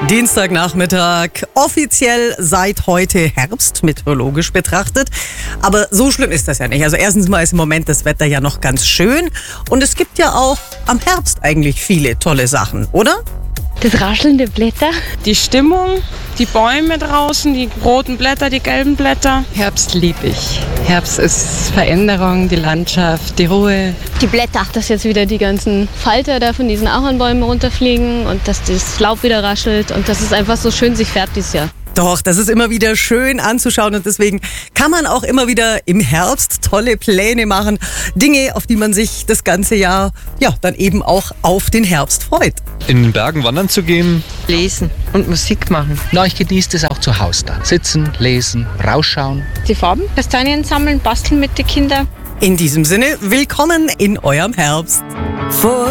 Dienstagnachmittag, offiziell seit heute Herbst, meteorologisch betrachtet. Aber so schlimm ist das ja nicht. Also erstens mal ist im Moment das Wetter ja noch ganz schön. Und es gibt ja auch am Herbst eigentlich viele tolle Sachen, oder? Das Rascheln der Blätter. Die Stimmung, die Bäume draußen, die roten Blätter, die gelben Blätter. Herbst liebe ich. Herbst ist Veränderung, die Landschaft, die Ruhe. Die Blätter, dass jetzt wieder die ganzen Falter da von diesen Ahornbäumen runterfliegen und dass das Laub wieder raschelt und dass es einfach so schön sich färbt dieses Jahr. Doch, das ist immer wieder schön anzuschauen und deswegen kann man auch immer wieder im Herbst tolle Pläne machen. Dinge, auf die man sich das ganze Jahr dann eben auch auf den Herbst freut. In den Bergen wandern zu gehen. Lesen und Musik machen. Na, ich genieße das auch zu Hause da. Sitzen, lesen, rausschauen. Die Farben, Kastanien sammeln, basteln mit den Kindern. In diesem Sinne, willkommen in eurem Herbst.